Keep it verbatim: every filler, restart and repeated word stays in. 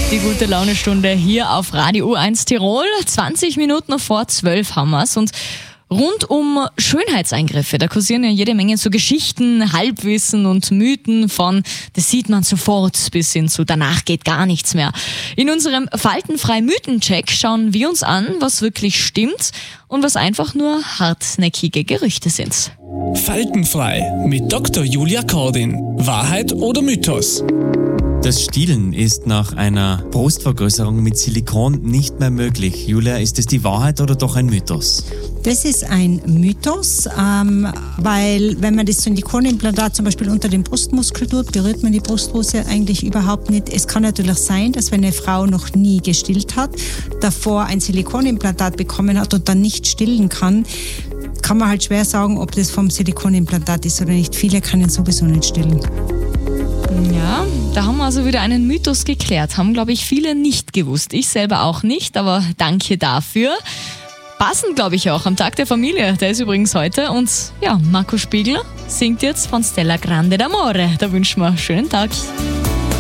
Die gute Laune-Stunde hier auf Radio U eins Tirol. zwanzig Minuten vor zwölf haben wir's. Und rund um Schönheitseingriffe, da kursieren ja jede Menge so Geschichten, Halbwissen und Mythen von das sieht man sofort bis hin zu danach geht gar nichts mehr. In unserem faltenfrei Mythencheck schauen wir uns an, was wirklich stimmt und was einfach nur hartnäckige Gerüchte sind. Faltenfrei mit Doktor Julia Kordin. Wahrheit oder Mythos? Das Stillen ist nach einer Brustvergrößerung mit Silikon nicht mehr möglich. Julia, ist es die Wahrheit oder doch ein Mythos? Das ist ein Mythos, ähm, weil wenn man das Silikonimplantat zum Beispiel unter den Brustmuskel tut, berührt man die Brustdrüse eigentlich überhaupt nicht. Es kann natürlich sein, dass wenn eine Frau noch nie gestillt hat, davor ein Silikonimplantat bekommen hat und dann nicht stillen kann, kann man halt schwer sagen, ob das vom Silikonimplantat ist oder nicht. Viele können sowieso nicht stillen. Ja, da haben wir also wieder einen Mythos geklärt. Haben, glaube ich, viele nicht gewusst. Ich selber auch nicht, aber danke dafür. Passend, glaube ich, auch am Tag der Familie. Der ist übrigens heute. Und ja, Marco Spiegel singt jetzt von Stella Grande d'Amore. Da wünschen wir einen schönen Tag.